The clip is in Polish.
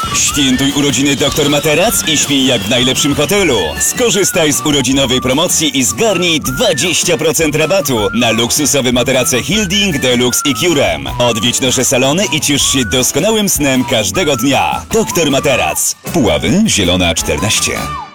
Świętuj urodziny Dr Materac i śpij jak w najlepszym hotelu. Skorzystaj z urodzinowej promocji i zgarnij 20% rabatu na luksusowe materace Hilding, Deluxe i Curem. Odwiedź nasze salony i ciesz się doskonałym snem każdego dnia. Dr Materac. Puławy, Zielona 14.